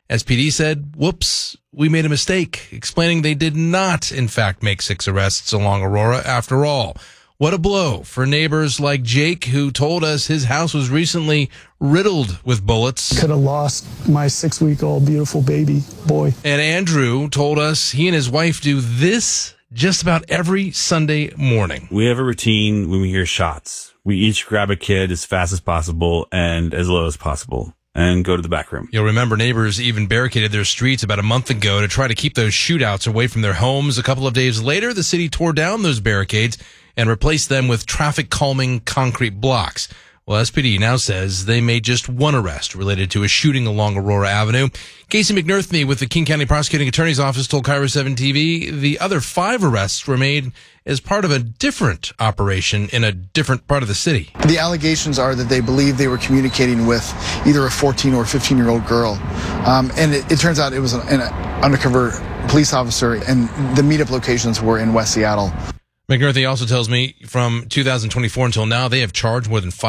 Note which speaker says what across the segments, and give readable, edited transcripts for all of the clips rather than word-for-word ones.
Speaker 1: SPD said, whoops, we made a mistake, explaining they did not, in fact, make 6 arrests along Aurora after all. What a blow for neighbors like Jake, who told us his house was recently riddled with bullets.
Speaker 2: Could have lost my 6-week-old beautiful baby boy.
Speaker 1: And Andrew told us he and his wife do this just about every Sunday morning.
Speaker 3: We have a routine when we hear shots. We each grab a kid as fast as possible and as low as possible and go to the back room.
Speaker 1: You'll remember neighbors even barricaded their streets about a month ago to try to keep those shootouts away from their homes. A couple of days later, the city tore down those barricades and replaced them with traffic calming concrete blocks. Well, SPD now says they made just 1 arrest related to a shooting along Aurora Avenue. Casey McNerthme with the King County Prosecuting Attorney's Office told KIRO 7 TV the other 5 arrests were made as part of a different operation in a different part of the city.
Speaker 4: The allegations are that they believe they were communicating with either a 14 or 15-year-old girl. And it turns out it was an undercover police officer, and the meetup locations were in West Seattle.
Speaker 1: McNerthme also tells me from 2024 until now, they have charged more than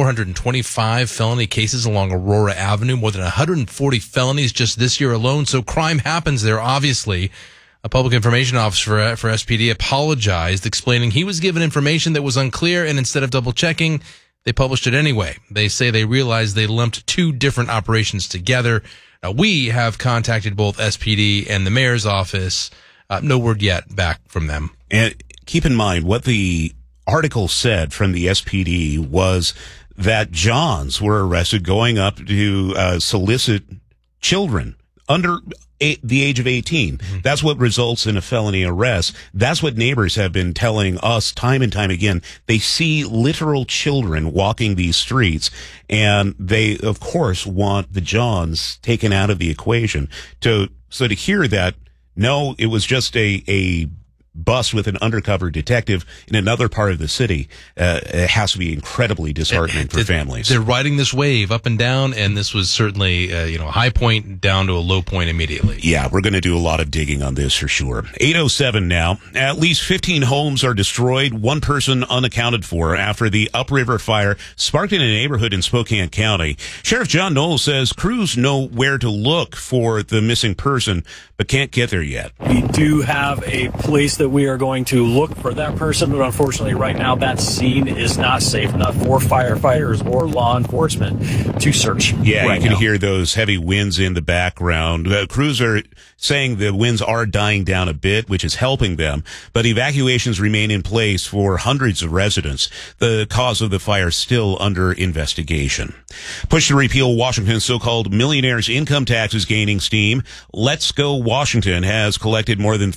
Speaker 1: 425 felony cases along Aurora Avenue, more than 140 felonies just this year alone. So crime happens there, obviously. A public information officer for SPD apologized, explaining he was given information that was unclear, and instead of double-checking, they published it anyway. They say they realized they lumped 2 different operations together. Now, we have contacted both SPD and the mayor's office. No word yet back from them.
Speaker 5: And keep in mind, what the article said from the SPD was that Johns were arrested going up to solicit children under the age of 18. Mm-hmm. That's what results in a felony arrest. That's what neighbors have been telling us time and time again. They see literal children walking these streets, and they, of course, want the Johns taken out of the equation. So to hear that, no, it was just a bus with an undercover detective in another part of the city, it has to be incredibly disheartening for families.
Speaker 1: They're riding this wave up and down, and this was certainly a high point down to a low point immediately.
Speaker 5: Yeah, we're going to do a lot of digging on this for sure. 8:07 now. At least 15 homes are destroyed, 1 person unaccounted for after the upriver fire sparked in a neighborhood in Spokane County. Sheriff John Knowles says crews know where to look for the missing person, but can't get there yet.
Speaker 6: We do have a place that we are going to look for that person, but unfortunately right now that scene is not safe enough for firefighters or law enforcement to search.
Speaker 5: Yeah,
Speaker 6: right
Speaker 5: you can
Speaker 6: now
Speaker 5: hear those heavy winds in the background. Crews are saying the winds are dying down a bit, which is helping them, but evacuations remain in place for hundreds of residents. The cause of the fire still under investigation. Push to repeal Washington's so-called millionaires' income tax is gaining steam. Let's Go Washington has collected more than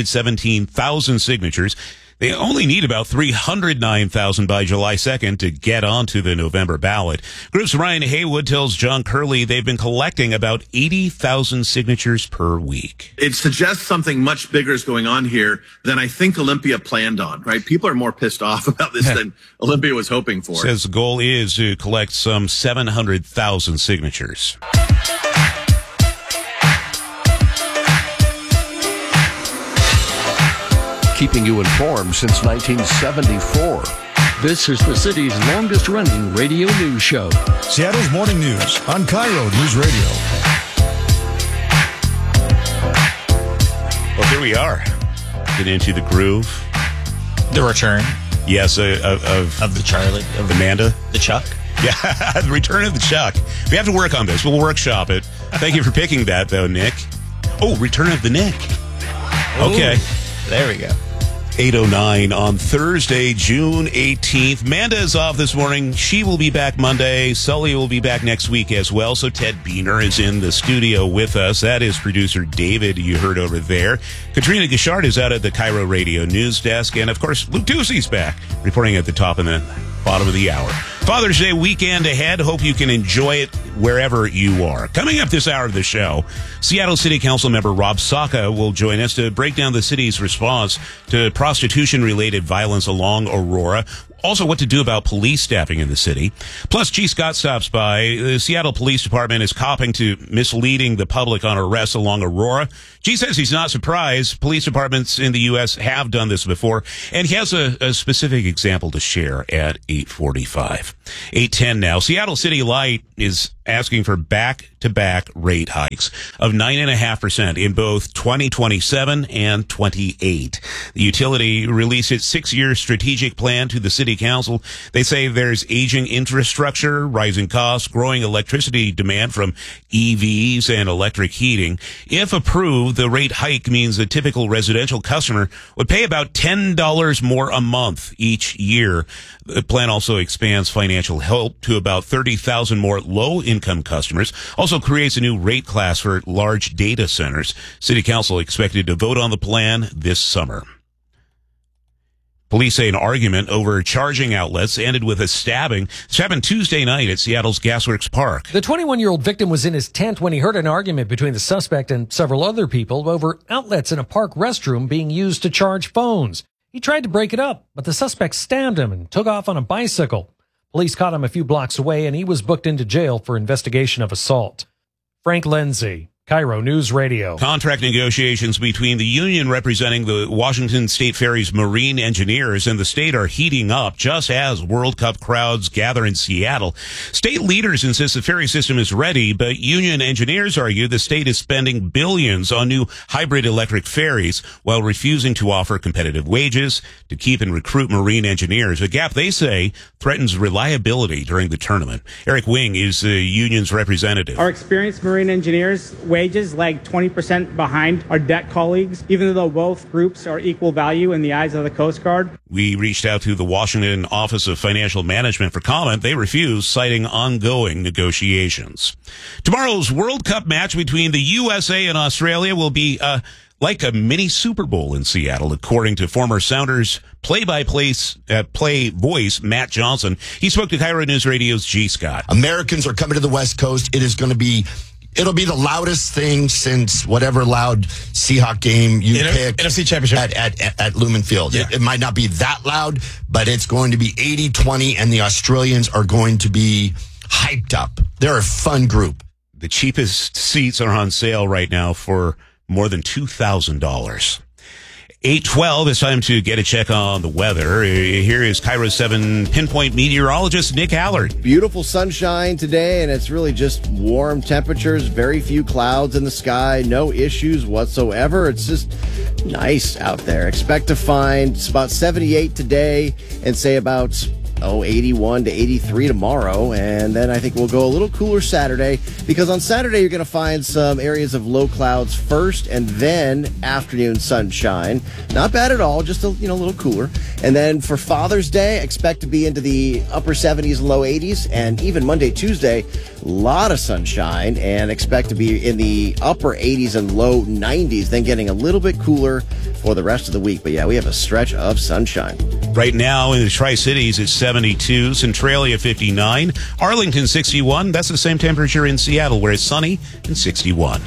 Speaker 5: 317,000 signatures. They only need about 309,000 by July 2nd to get onto the November ballot. Group's Ryan Haywood tells John Curley they've been collecting about 80,000 signatures per week.
Speaker 7: It suggests something much bigger is going on here than I think Olympia planned on, right? People are more pissed off about this than Olympia was hoping for.
Speaker 5: Says the goal is to collect some 700,000 signatures.
Speaker 8: Keeping you informed since 1974. This is the city's longest-running radio news show.
Speaker 9: Seattle's Morning News on KIRO News Radio.
Speaker 5: Well, here we are. Get into the groove.
Speaker 10: The return.
Speaker 5: Yes, of
Speaker 10: the Charlie.
Speaker 5: Of Amanda.
Speaker 10: The Chuck.
Speaker 5: Yeah, the return of the Chuck. We have to work on this. We'll workshop it. Thank you for picking that, though, Nick. Oh, return of the Nick. Okay.
Speaker 10: Ooh, there we go.
Speaker 5: 8:09 on Thursday, June 18th. Amanda is off this morning. She will be back Monday. Sully will be back next week as well. So Ted Biener is in the studio with us. That is producer David you heard over there. Katrina Gishard is out at the KIRO Radio News Desk. And, of course, Luke Ducey's back, reporting at the top and the bottom of the hour. Father's Day weekend ahead. Hope you can enjoy it wherever you are. Coming up this hour of the show, Seattle City Council member Rob Saka will join us to break down the city's response to prostitution-related violence along Aurora. Also, what to do about police staffing in the city. Plus, G. Scott stops by. The Seattle Police Department is copping to misleading the public on arrests along Aurora. G says he's not surprised. Police departments in the U.S. have done this before, and he has a specific example to share at 8:45. 8:10 now. Seattle City Light is asking for back-to-back rate hikes of 9.5% in both 2027 and 28. The utility released its 6-year strategic plan to the city council. They say there's aging infrastructure, rising costs, growing electricity demand from EVs and electric heating. If approved, the rate hike means a typical residential customer would pay about $10 more a month each year. The plan also expands financial help to about 30,000 more low-income customers. Also creates a new rate class for large data centers. City Council expected to vote on the plan this summer. Police say an argument over charging outlets ended with a stabbing. This happened Tuesday night at Seattle's Gasworks Park.
Speaker 11: The 21-year-old victim was in his tent when he heard an argument between the suspect and several other people over outlets in a park restroom being used to charge phones. He tried to break it up, but the suspect stabbed him and took off on a bicycle. Police caught him a few blocks away, and he was booked into jail for investigation of assault. Frank Lindsay, Cairo News Radio.
Speaker 5: Contract negotiations between the union representing the Washington State Ferry's marine engineers and the state are heating up just as World Cup crowds gather in Seattle. State leaders insist the ferry system is ready, but union engineers argue the state is spending billions on new hybrid electric ferries while refusing to offer competitive wages to keep and recruit marine engineers, a gap they say threatens reliability during the tournament. Eric Wing is the union's representative.
Speaker 12: Our experienced marine engineers' wages lag 20% behind our deck colleagues, even though both groups are equal value in the eyes of the Coast Guard.
Speaker 5: We reached out to the Washington Office of Financial Management for comment. They refused, citing ongoing negotiations. Tomorrow's World Cup match between the USA and Australia will be like a mini Super Bowl in Seattle, according to former Sounders play voice Matt Johnson. He spoke to Cairo News Radio's G. Scott.
Speaker 13: Americans are coming to the West Coast. It'll be the loudest thing since whatever loud Seahawk game you pick.
Speaker 10: NFC Championship.
Speaker 13: At Lumen Field.
Speaker 10: Yeah.
Speaker 13: It might not be that loud, but it's going to be 80-20, and the Australians are going to be hyped up. They're a fun group.
Speaker 5: The cheapest seats are on sale right now for more than $2,000. 8:12, it's time to get a check on the weather. Here is Cairo 7 pinpoint meteorologist Nick Allard.
Speaker 14: Beautiful sunshine today, and it's really just warm temperatures, very few clouds in the sky, no issues whatsoever. It's just nice out there. Expect to find about 78 today and say about 81 to 83 tomorrow, and then I think we'll go a little cooler Saturday, because on Saturday you're going to find some areas of low clouds first, and then afternoon sunshine. Not bad at all, just a little cooler. And then for Father's Day, expect to be into the upper 70s and low 80s, and even Monday, Tuesday, a lot of sunshine, and expect to be in the upper 80s and low 90s, then getting a little bit cooler for the rest of the week. But yeah, we have a stretch of sunshine.
Speaker 5: Right now in the Tri-Cities, it's 72, Centralia 59, Arlington 61. That's the same temperature in Seattle, where it's sunny and 61.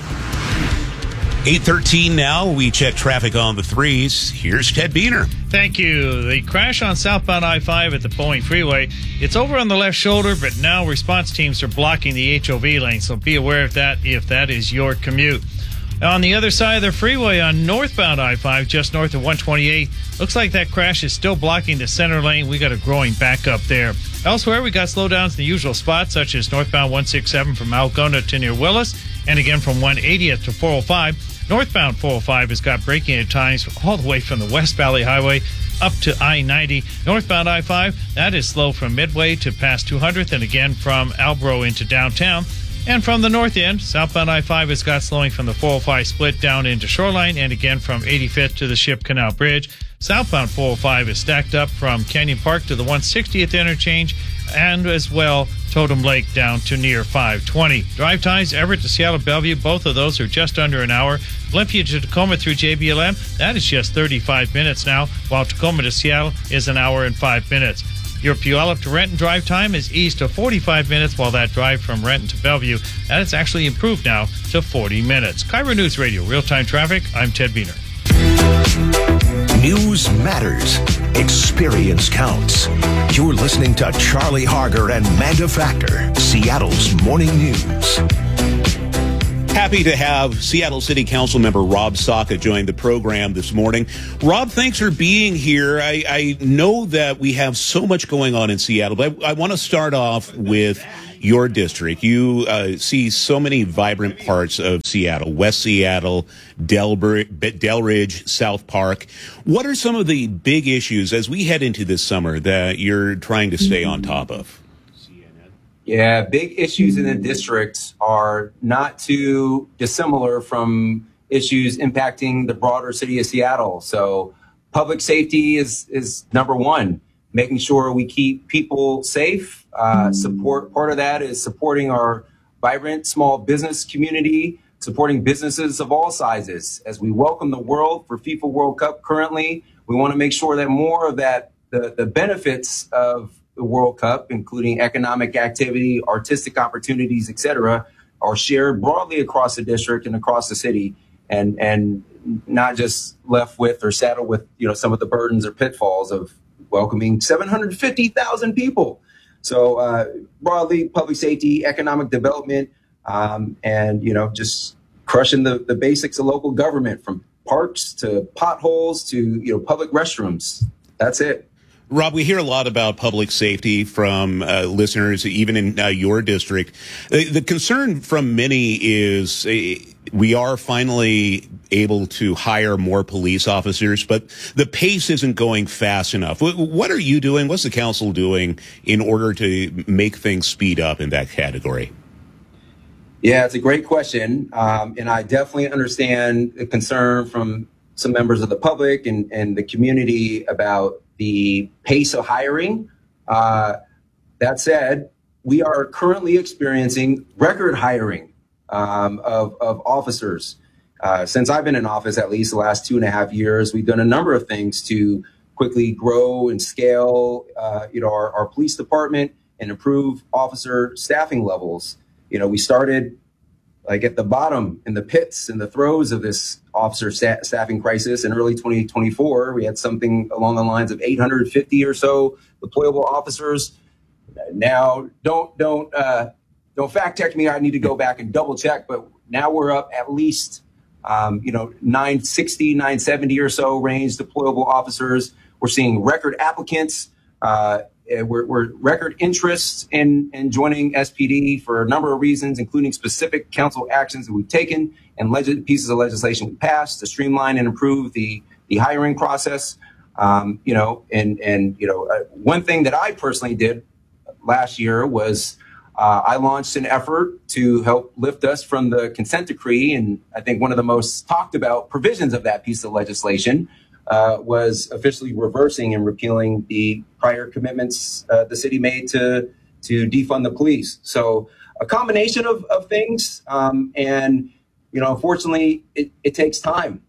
Speaker 5: 8:13 now. We check traffic on the threes. Here's Ted Beener.
Speaker 15: Thank you. The crash on southbound I-5 at the Boeing Freeway. It's over on the left shoulder, but now response teams are blocking the HOV lane, so be aware of that if that is your commute. On the other side of the freeway on northbound I-5, just north of 128, looks like that crash is still blocking the center lane. We got a growing backup there. Elsewhere, we got slowdowns in the usual spots, such as northbound 167 from Algona to near Willis, and again from 180th to 405. Northbound 405 has got braking at times all the way from the West Valley Highway up to I-90. Northbound I-5, that is slow from Midway to past 200th, and again from Albro into downtown. And from the north end, southbound I-5 has got slowing from the 405 split down into Shoreline, and again from 85th to the Ship Canal Bridge. Southbound 405 is stacked up from Canyon Park to the 160th interchange, and as well Totem Lake down to near 520. Drive times, Everett to Seattle Bellevue, both of those are just under an hour. Olympia to Tacoma through JBLM, that is just 35 minutes now, while Tacoma to Seattle is an hour and 5 minutes. Your Puyallup to Renton drive time is east to 45 minutes, while that drive from Renton to Bellevue, that is actually improved now to 40 minutes. Cairo News Radio, real-time traffic. I'm Ted Beener.
Speaker 16: News matters. Experience counts. You're listening to Charlie Harger and Manda Factor, Seattle's Morning News.
Speaker 5: Happy to have Seattle City Council member Rob Saka join the program this morning. Rob, thanks for being here. I know that we have so much going on in Seattle, but I want to start off with your district. You see so many vibrant parts of Seattle, West Seattle, Delridge, South Park. What are some of the big issues as we head into this summer that you're trying to stay on top of?
Speaker 17: Yeah, big issues in the district are not too dissimilar from issues impacting the broader city of Seattle. So public safety is number one, making sure we keep people safe. Part of that is supporting our vibrant small business community, supporting businesses of all sizes. As we welcome the world for FIFA World Cup currently, we want to make sure that more of that, the benefits of the World Cup, including economic activity, artistic opportunities, et cetera, are shared broadly across the district and across the city, and not just left with or saddled with, some of the burdens or pitfalls of welcoming 750,000 people. So broadly, public safety, economic development, and, just crushing the basics of local government, from parks to potholes to, public restrooms. That's it.
Speaker 5: Rob, we hear a lot about public safety from listeners, even in your district. The concern from many is we are finally able to hire more police officers, but the pace isn't going fast enough. What are you doing? What's the council doing in order to make things speed up in that category?
Speaker 17: Yeah, it's a great question. And I definitely understand the concern from some members of the public and the community about the pace of hiring. That said, we are currently experiencing record hiring of officers. Since I've been in office, at least the last 2.5 years, we've done a number of things to quickly grow and scale our police department and improve officer staffing levels. We started at the bottom, in the pits, in the throes of this officer staffing crisis in early 2024. We had something along the lines of 850 or so deployable officers. Now, don't fact check me. I need to go back and double check, but now we're up at least 960, 970 or so range deployable officers. We're seeing record applicants. We're record interest in joining SPD for a number of reasons, including specific council actions that we've taken and pieces of legislation we passed to streamline and improve the hiring process. One thing that I personally did last year was I launched an effort to help lift us from the consent decree. And I think one of the most talked about provisions of that piece of legislation was officially reversing and repealing the prior commitments the city made to defund the police. So a combination of things. Unfortunately, it takes time.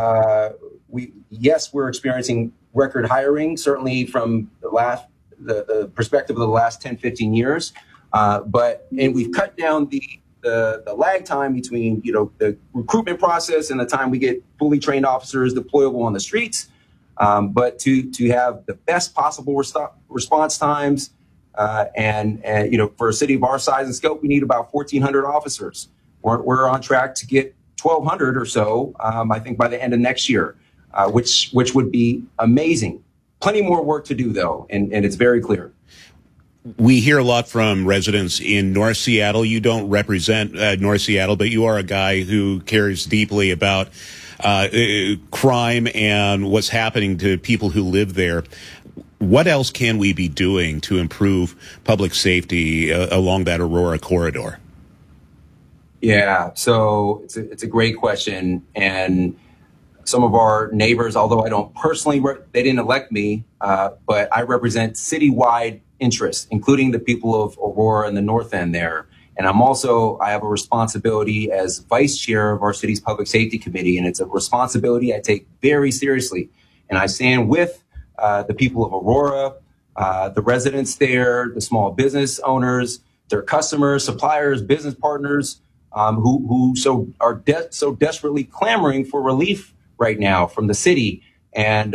Speaker 17: We're experiencing record hiring, certainly from the perspective of the last 10, 15 years. And we've cut down the lag time between, the recruitment process and the time we get fully trained officers deployable on the streets. But to have the best possible response times, for a city of our size and scope, we need about 1,400 officers. We're on track to get 1,200 or so, I think, by the end of next year, which would be amazing. Plenty more work to do, though, and it's very clear.
Speaker 5: We hear a lot from residents in North Seattle. You don't represent North Seattle, but you are a guy who cares deeply about crime and what's happening to people who live there. What else can we be doing to improve public safety along that Aurora corridor?
Speaker 17: Yeah, so it's a great question. And some of our neighbors, although I don't personally, they didn't elect me, but I represent citywide interests, including the people of Aurora and the north end there. And I have a responsibility as vice chair of our city's public safety committee. And it's a responsibility I take very seriously. And I stand with the people of Aurora, the residents there, the small business owners, their customers, suppliers, business partners, who are so desperately clamoring for relief right now from the city. And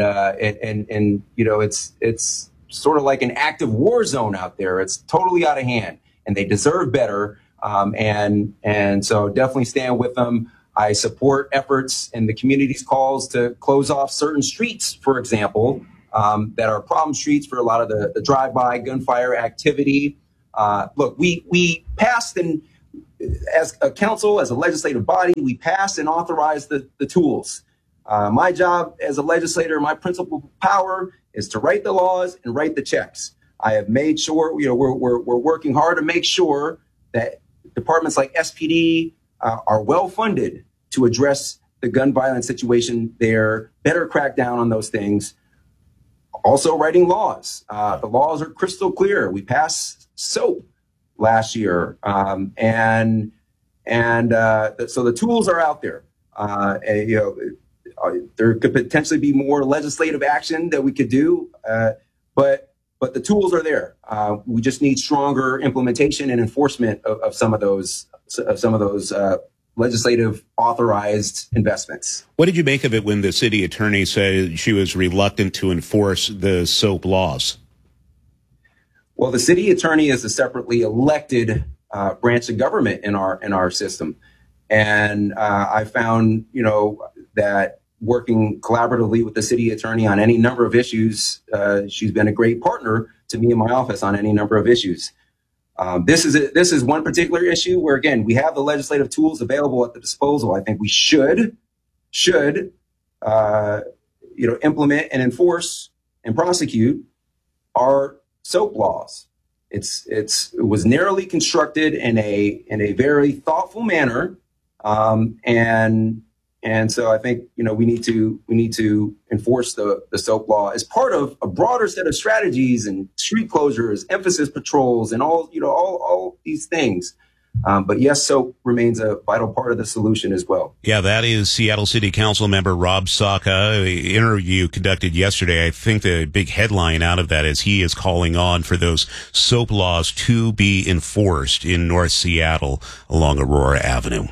Speaker 17: it's sort of like an active war zone out there. It's totally out of hand, and they deserve better. And so definitely stand with them. I support efforts in the community's calls to close off certain streets, for example, that are problem streets for a lot of the drive-by gunfire activity. Look, we passed, and as a council, as a legislative body, we passed and authorized the tools. My job as a legislator, my principal power is to write the laws and write the checks. I have made sure, we're working hard to make sure that departments like SPD are well funded to address the gun violence situation there, better crack down on those things. Also writing laws. The laws are crystal clear. We passed SOAP last year. So the tools are out there. There could potentially be more legislative action that we could do, but the tools are there. We just need stronger implementation and enforcement of some of those legislative authorized investments.
Speaker 5: What did you make of it when the city attorney said she was reluctant to enforce the SOAP laws?
Speaker 17: Well, the city attorney is a separately elected branch of government in our system, and I found that working collaboratively with the city attorney on any number of issues, she's been a great partner to me in my office on any number of issues. This is one particular issue where, again, we have the legislative tools available at the disposal. I think we should implement and enforce and prosecute our SOAP laws. It was narrowly constructed in a very thoughtful manner, and so I think we need to enforce the SOAP law as part of a broader set of strategies and street closures, emphasis patrols, and all these things. But yes, SOAP remains a vital part of the solution as well.
Speaker 5: Yeah, that is Seattle City Council member Rob Saka. The interview conducted yesterday. I think the big headline out of that is he is calling on for those SOAP laws to be enforced in North Seattle along Aurora Avenue.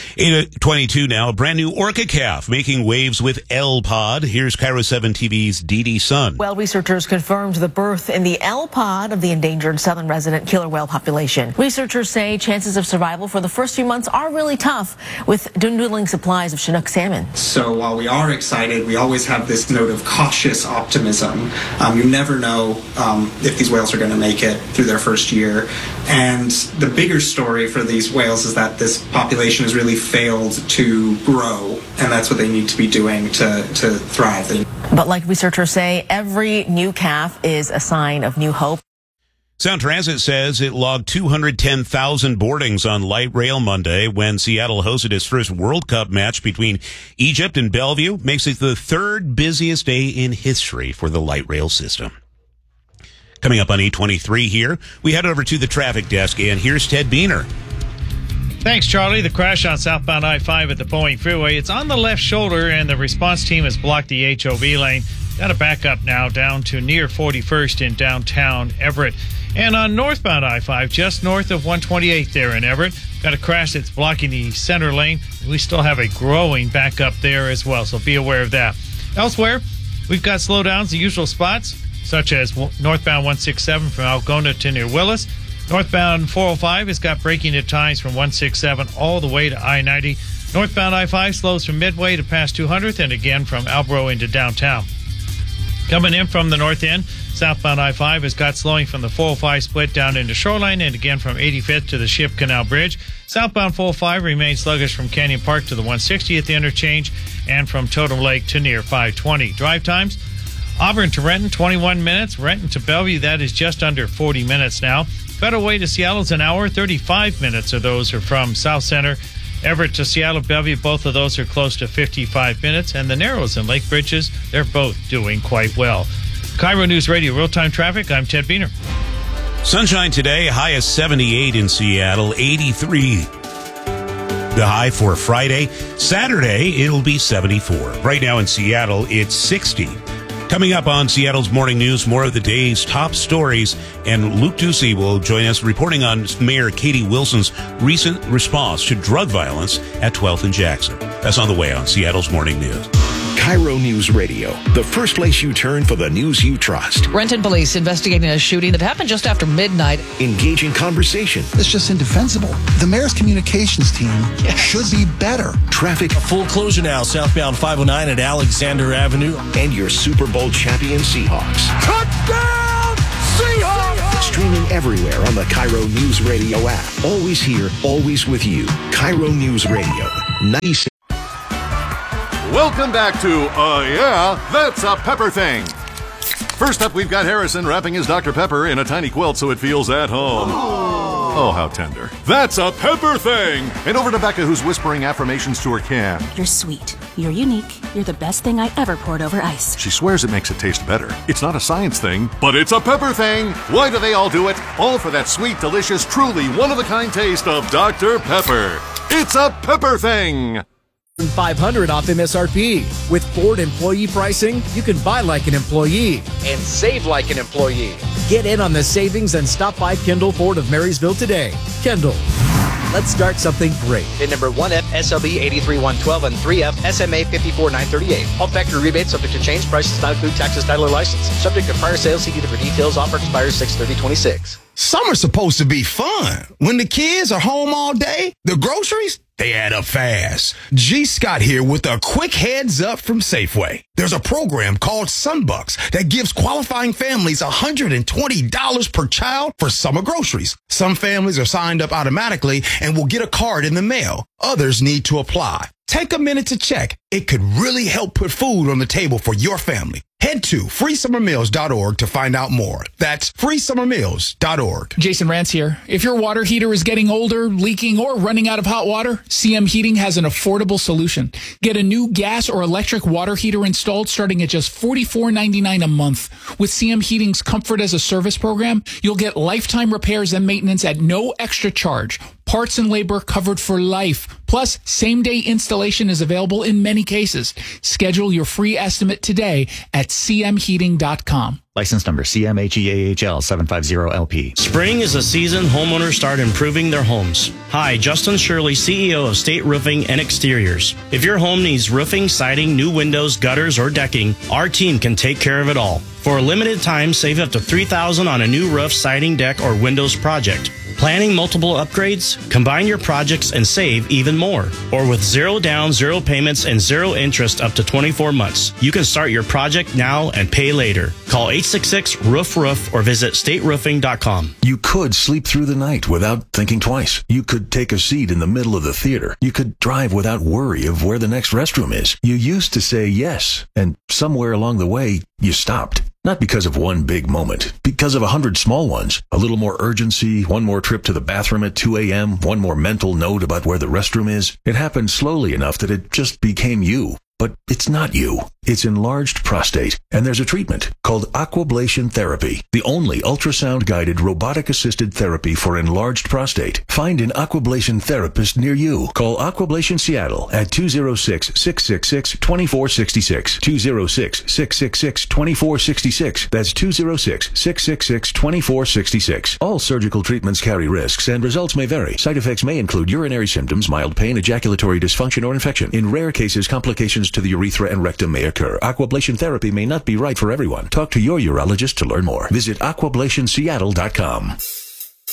Speaker 5: 8:22 now, a brand new orca calf making waves with L-Pod. Here's Cairo 7 TV's Dee Dee Sun.
Speaker 18: Well, researchers confirmed the birth in the L-Pod of the endangered southern resident killer whale population. Researchers say chances of survival for the first few months are really tough with dwindling supplies of Chinook salmon.
Speaker 19: So while we are excited, we always have this note of cautious optimism. You never know if these whales are going to make it through their first year. And the bigger story for these whales is that this population has really failed to grow, and that's what they need to be doing to thrive.
Speaker 18: But like researchers say, every new calf is a sign of new hope.
Speaker 5: Sound Transit says it logged 210,000 boardings on light rail Monday when Seattle hosted its first World Cup match between Egypt and Bellevue. Makes it the third busiest day in history for the light rail system. Coming up on 8:23 here, we head over to the traffic desk, and here's Ted Beener.
Speaker 15: Thanks, Charlie. The crash on southbound I-5 at the Boeing Freeway. It's on the left shoulder, and the response team has blocked the HOV lane. Got to back up now down to near 41st in downtown Everett. And on northbound I-5, just north of 128th there in Everett, got a crash that's blocking the center lane. We still have a growing backup there as well, so be aware of that. Elsewhere, we've got slowdowns, the usual spots, such as northbound 167 from Algona to near Willis. Northbound 405 has got braking at times from 167 all the way to I-90. Northbound I-5 slows from Midway to past 200th and again from Albro into downtown. Coming in from the north end, southbound I-5 has got slowing from the 405 split down into Shoreline and again from 85th to the Ship Canal Bridge. Southbound 405 remains sluggish from Canyon Park to the 160th interchange and from Totem Lake to near 520. Drive times, Auburn to Renton, 21 minutes. Renton to Bellevue, that is just under 40 minutes now. Federal Way to Seattle's an hour, 35 minutes of those are from South Center. Everett to Seattle, Bellevue, both of those are close to 55 minutes. And the Narrows and Lake Bridges, they're both doing quite well. Cairo News Radio, real-time traffic. I'm Ted Beener.
Speaker 5: Sunshine today, high of 78 in Seattle, 83 the high for Friday. Saturday, it'll be 74. Right now in Seattle, it's 60. Coming up on Seattle's Morning News, more of the day's top stories, and Luke Ducey will join us reporting on Mayor Katie Wilson's recent response to drug violence at 12th and Jackson. That's on the way on Seattle's Morning News.
Speaker 16: Cairo News Radio, the first place you turn for the news you trust.
Speaker 20: Renton police investigating a shooting that happened just after midnight.
Speaker 16: Engaging conversation.
Speaker 21: It's just indefensible. The mayor's communications team should be better.
Speaker 16: Traffic.
Speaker 22: A full closure now, southbound 509 at Alexander Avenue.
Speaker 16: And your Super Bowl champion Seahawks.
Speaker 21: Touchdown, Seahawks!
Speaker 16: streaming everywhere on the Cairo News Radio app. Always here, always with you. Cairo News Radio, 96.
Speaker 2: Welcome back to Yeah, That's a Pepper Thing. First up, we've got Harrison wrapping his Dr. Pepper in a tiny quilt so it feels at home. Oh, how tender. That's a Pepper Thing! And over to Becca, who's whispering affirmations to her can.
Speaker 3: You're sweet. You're unique. You're the best thing I ever poured over ice.
Speaker 2: She swears it makes it taste better. It's not a science thing, but it's a pepper thing. Why do they all do it? All for that sweet, delicious, truly one-of-a-kind taste of Dr. Pepper. It's a pepper thing.
Speaker 23: $500 off MSRP. With Ford employee pricing, you can buy like an employee and save like an employee. Get in on the savings and stop by Kendall Ford of Marysville today. Kendall, let's start something great.
Speaker 24: VIN number 1F SLB 83112 and 3F SMA 54938. All factory rebates subject to change. Prices not include taxes, title, or license. Subject to prior sales. See dealer for details. Offer expires 6/30/26.
Speaker 25: Summer's supposed to be fun. When the kids are home all day, the groceries, they add up fast. G. Scott here with a quick heads up from Safeway. There's a program called Sunbucks that gives qualifying families $120 per child for summer groceries. Some families are signed up automatically and will get a card in the mail. Others need to apply. Take a minute to check. It could really help put food on the table for your family. Head to freesummermeals.org to find out more. That's freesummermeals.org.
Speaker 26: Jason Rantz here. If your water heater is getting older, leaking, or running out of hot water, CM Heating has an affordable solution. Get a new gas or electric water heater installed starting at just $44.99 a month. With CM Heating's Comfort as a Service program, you'll get lifetime repairs and maintenance at no extra charge. Parts and labor covered for life. Plus, same-day installation is available in many cases. Schedule your free estimate today at cmheating.com.
Speaker 27: License number CMHEAHL 750LP.
Speaker 28: Spring is the season homeowners start improving their homes. Hi, Justin Shirley, CEO of State Roofing and Exteriors. If your home needs roofing, siding, new windows, gutters, or decking, our team can take care of it all. For a limited time, save up to $3,000 on a new roof, siding, deck, or windows project. Planning multiple upgrades? Combine your projects and save even more. Or with 0 down, 0 payments, and 0 interest up to 24 months. You can start your project now and pay later. Call 866-ROOF-ROOF or visit stateroofing.com.
Speaker 16: You could sleep through the night without thinking twice. You could take a seat in the middle of the theater. You could drive without worry of where the next restroom is. You used to say yes, and somewhere along the way, you stopped. Not because of one big moment, because of 100 small ones. A little more urgency, one more trip to the bathroom at 2 a.m., one more mental note about where the restroom is. It happened slowly enough that it just became you. But it's not you. It's enlarged prostate. And there's a treatment called aquablation therapy, the only ultrasound-guided robotic-assisted therapy for enlarged prostate. Find an aquablation therapist near you. Call Aquablation Seattle at 206-666-2466. 206-666-2466. That's 206-666-2466. All surgical treatments carry risks and results may vary. Side effects may include urinary symptoms, mild pain, ejaculatory dysfunction, or infection. In rare cases, complications to the urethra and rectum may occur. Aquablation therapy may not be right for everyone. Talk to your urologist to learn more. Visit aquablationseattle.com.